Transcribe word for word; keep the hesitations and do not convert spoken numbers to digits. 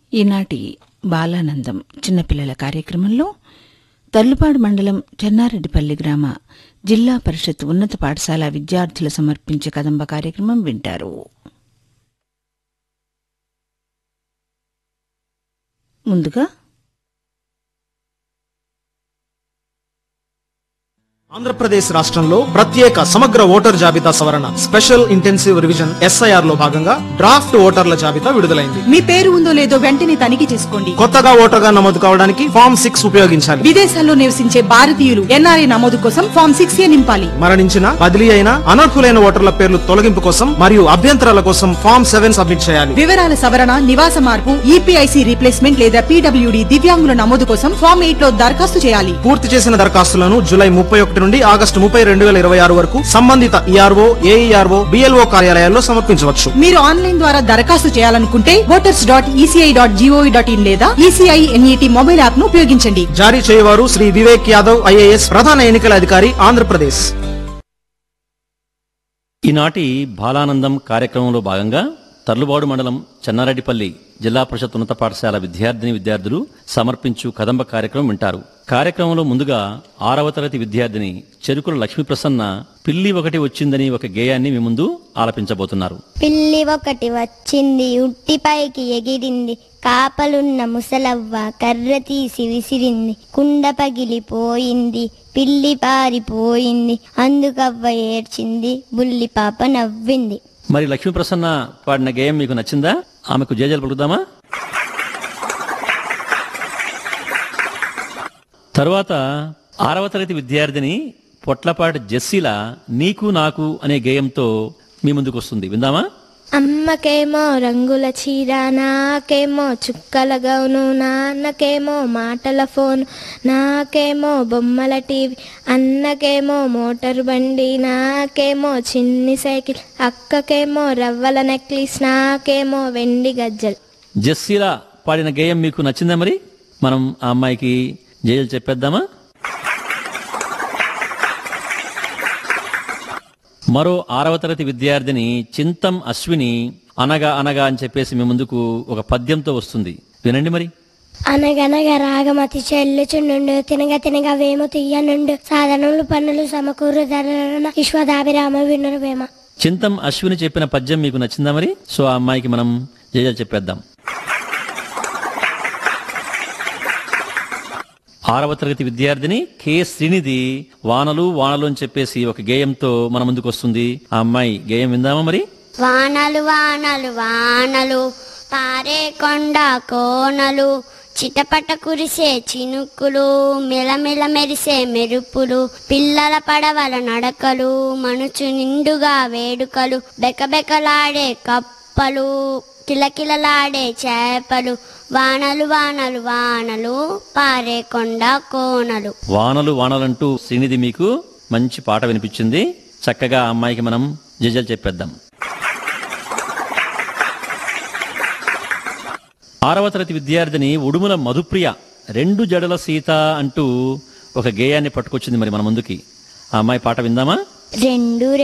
ఈనాటి బాలానందం చిన్నపిల్లల కార్యక్రమంలో తర్లుపాడు మండలం చెన్నారెడ్డిపల్లి గ్రామ జిల్లా పరిషత్ ఉన్నత పాఠశాల విద్యార్థులు సమర్పించే కదంబ కార్యక్రమం వింటారు. ముందుగా ఆంధ్రప్రదేశ్ రాష్ట్రంలో ప్రత్యేక సమగ్ర ఓటర్ జాబితా సవరణ స్పెషల్ ఇంటెన్సివ్ రివిజన్ ఎస్ఐఆర్ లో భాగంగా డ్రాఫ్ట్ ఓటర్ల జాబితా విడుదలైంది. మీ పేరు ఉందో లేదో వెంటనే తనిఖీ చేసుకోండి. కొత్తగా ఓటర్గా నమోదు కావడానికి ఫామ్ సిక్స్ ఉపయోగించాలి. విదేశాల్లో నివసించే భారతీయులు ఎన్ఆర్ఐ నమోదు కోసం ఫామ్ సిక్స్ ఏ నింపాలి. మరణించిన, బదిలీ అయిన, అనర్హులైన ఓటర్ల పేర్లు తొలగింపు కోసం మరియు అభ్యంతరాల కోసం ఫామ్ సెవెన్ సబ్మిట్ చేయాలి. వివరాల సవరణ, నివాస మార్పు, ఈపీఐసి రీప్లేస్మెంట్ లేదా పీడబ్ల్యూడి దివ్యాంగుల నమోదు కోసం ఫామ్ ఎయిట్ లో దరఖాస్తు చేయాలి. పూర్తి చేసిన దరఖాస్తులను జూలై ముప్పై ఒకటి నుండి ఆగస్టు ముప్పై రెండు వేల ఇరవై ఆరు వరకు సంబంధిత ఈఆర్ఓ, ఏఈఆర్ఓ, బిఎల్ఓ కార్యాలయాల్లో సమర్పించవచ్చు. మీరు ఆన్లైన్ ద్వారా దరఖాస్తు చేయాలనుకుంటే voters dot ECI dot GOV dot in లేదా ఈసీఐ ఎన్ఈటీ మొబైల్ యాప్ ను ఉపయోగించండి. జారీ చేయవారు శ్రీ వివేక్ యాదవ్ ఐఏఎస్, ప్రధాన ఎన్నికల అధికారి, ఆంధ్రప్రదేశ్. ఈనాటి బాలానందం కార్యక్రమంలో భాగంగా తర్లుబాడు మండలం చెన్నారెడ్డిపల్లి జిల్లా పరిషత్ ఉన్నత పాఠశాల విద్యార్థిని విద్యార్థులు సమర్పించు కదంబ కార్యక్రమం వింటారు. కార్యక్రమంలో ముందుగా ఆరవ తరగతి విద్యార్థిని చెరుకుల లక్ష్మీప్రసన్న పిల్లి ఒకటి వచ్చిందని ఒక గేయాన్ని మీ ముందు ఆలపించబోతున్నారు. పిల్లి ఒకటి వచ్చింది, ఉట్టిపైకి ఎగిరింది, కాపలున్న ముసలవ్వ కర్ర తీసి విసిరింది, కుండ పగిలిపోయింది, పిల్లి పారిపోయింది, అందుకవ్వ ఏడ్చింది, బుల్లి పాప నవ్వింది. మరి లక్ష్మీప్రసన్న పాడిన గేయం మీకు నచ్చిందా? ఆమెకు జేజలు పలుకుదామా? తరువాత ఆరవ తరగతి విద్యార్థిని పొట్లపాటి జెస్సీల నీకు నాకు అనే గేయంతో మీ ముందుకు వస్తుంది, విందామా? అమ్మకేమో రంగుల చీర, నాకేమో చుక్కల గౌను, నాన్నకేమో మాటల ఫోన్, నాకేమో బొమ్మల టీవీ, అన్నకేమో మోటార్ బండి, నాకేమో చిన్ని సైకిల్, అక్కకేమో రవ్వల నెక్లెస్, నాకేమో వెండి గజ్జలు. జెస్సీల పాడిన గేయం మీకు నచ్చిందా? మరి మనం ఆ అమ్మాయికి జేజలు చెప్పేద్దామా? మరో ఆరవ తరగతి విద్యార్థిని చింతం అశ్విని అనగా అనగా అని చెప్పేసి మీ ముందుకు ఒక పద్యంతో వస్తుంది, వినండి మరి. అనగనగా రాగమతి చెల్లుచుండు, తినగ తినగ వేము తీయనుండు, సాధనలు పన్నులు సమకూరు ధరణ విశ్వదాభిరామ వినురు వేమ. చింతం అశ్విని చెప్పిన పద్యం మీకు నచ్చిందా మరి? సో ఆ అమ్మాయికి మనం జేజలు చెప్పేద్దాం. ఆరవ తరగతి విద్యార్థిని కె శ్రీనిధి వానలు వానలు అని చెప్పేసి ఒక గేయంతో మన ముందుకు వస్తుంది. ఆ అమ్మాయి గేయం విందామా మరి? వానలు వానలు వానలు పారే కొండ కోనలు, చిటపట కురిసే చినుకులు, మెలమెల మెరిసే మెరుపులు, పిల్లల పడవల నడకలు, మనుచు నిండుగా వేడుకలు, బెకబెకలాడే కప్పలు, కిలకిలలాడే చేపలు, వానలు వానలు వానలు పారే కొండ కోనలు. వానలు వానలంటూ శ్రీనిధి మీకు మంచి పాట వినిపించింది. చక్కగా ఆ అమ్మాయికి మనం జజలు చెప్పేద్దాం. ఆరవ తరగతి విద్యార్థిని ఉడుముల మధుప్రియ రెండు జడల సీత అంటూ ఒక గేయాన్ని పట్టుకొచ్చింది మరి మన ముందుకి. ఆ అమ్మాయి పాట విందామా? రెండు